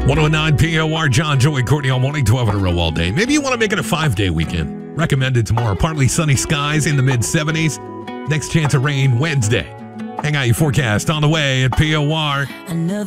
109 POR, John, Joey, Courtney all morning, 12 in a row all day. Maybe you want to make it a 5-day weekend. Recommended tomorrow. Partly sunny skies in the mid-70s. Next chance of rain Wednesday. Hang out your forecast on the way at POR.